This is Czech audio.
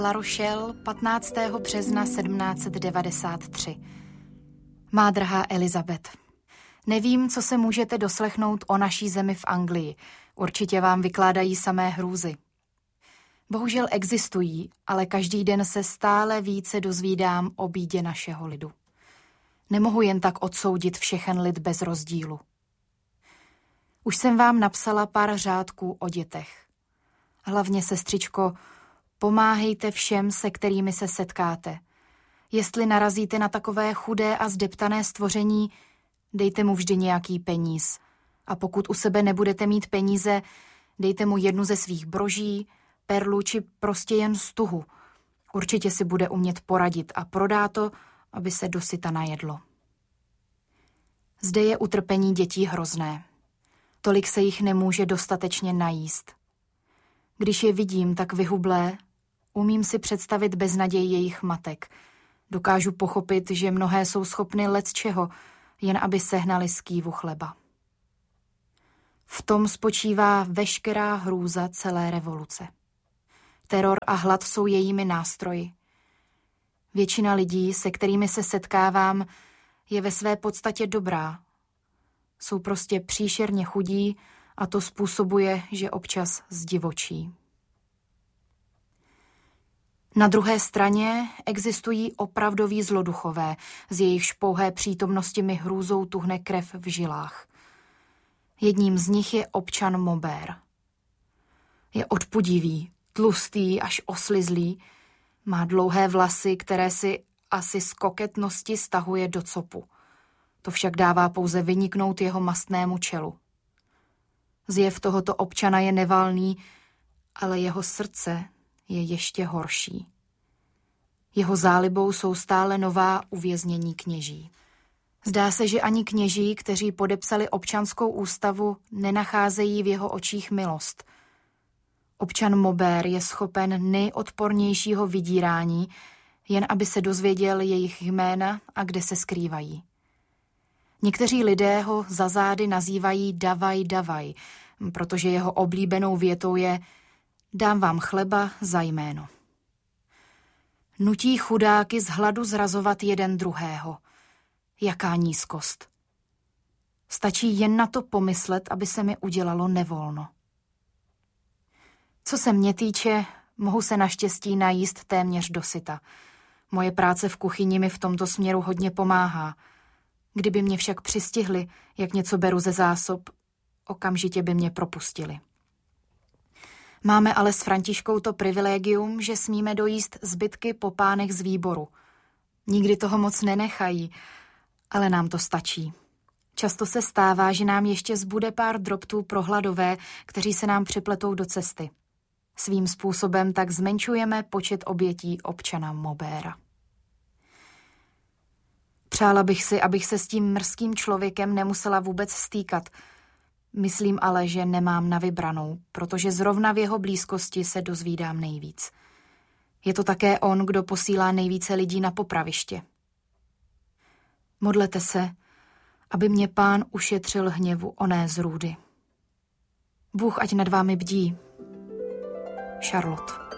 La Rochelle 15. března 1793. Má drahá Elizabeth, nevím, co se můžete doslechnout o naší zemi v Anglii. Určitě vám vykládají samé hrůzy. Bohužel existují, ale každý den se stále více dozvídám o bídě našeho lidu. Nemohu jen tak odsoudit všechen lid bez rozdílu. Už jsem vám napsala pár řádků o dětech. Hlavně, sestřičko, pomáhejte všem, se kterými se setkáte. Jestli narazíte na takové chudé a zdeptané stvoření, dejte mu vždy nějaký peníz. A pokud u sebe nebudete mít peníze, dejte mu jednu ze svých broží, perlu či prostě jen stuhu. Určitě si bude umět poradit a prodá to, aby se dosyta najedlo. Zde je utrpení dětí hrozné. Tolik se jich nemůže dostatečně najíst. Když je vidím tak vyhublé, umím si představit beznaděj jejich matek. Dokážu pochopit, že mnohé jsou schopny lecčeho, jen aby sehnali skývu chleba. V tom spočívá veškerá hrůza celé revoluce. Teror a hlad jsou jejími nástroji. Většina lidí, se kterými se setkávám, je ve své podstatě dobrá. Jsou prostě příšerně chudí a to způsobuje, že občas zdivočí. Na druhé straně existují opravdoví zloduchové, z jejichž pouhé přítomnosti mi hrůzou tuhne krev v žilách. Jedním z nich je občan Maubert. Je odpudivý, tlustý až oslizlý, má dlouhé vlasy, které si asi z koketnosti stahuje do copu. To však dává pouze vyniknout jeho mastnému čelu. Zjev tohoto občana je nevalný, ale jeho srdce je ještě horší. Jeho zálibou jsou stále nová uvěznění kněží. Zdá se, že ani kněží, kteří podepsali občanskou ústavu, nenacházejí v jeho očích milost. Občan Maubert je schopen nejodpornějšího vydírání, jen aby se dozvěděl jejich jména a kde se skrývají. Někteří lidé ho za zády nazývají davaj, davaj, protože jeho oblíbenou větou je dám vám chleba za jméno. Nutí chudáky z hladu zrazovat jeden druhého. Jaká nízkost. Stačí jen na to pomyslet, aby se mi udělalo nevolno. Co se mě týče, mohu se naštěstí najíst téměř dosyta. Moje práce v kuchyni mi v tomto směru hodně pomáhá. Kdyby mě však přistihli, jak něco beru ze zásob, okamžitě by mě propustili. Máme ale s Františkou to privilegium, že smíme dojíst zbytky po pánech z výboru. Nikdy toho moc nenechají, ale nám to stačí. Často se stává, že nám ještě zbude pár drobtů pro hladové, kteří se nám připletou do cesty. Svým způsobem tak zmenšujeme počet obětí občana Mauberta. Přála bych si, abych se s tím mrzkým člověkem nemusela vůbec stýkat. Myslím ale, že nemám na vybranou, protože zrovna v jeho blízkosti se dozvídám nejvíc. Je to také on, kdo posílá nejvíce lidí na popraviště. Modlete se, aby mě Pán ušetřil hněvu oné zrůdy. Bůh ať nad vámi bdí. Charlotte.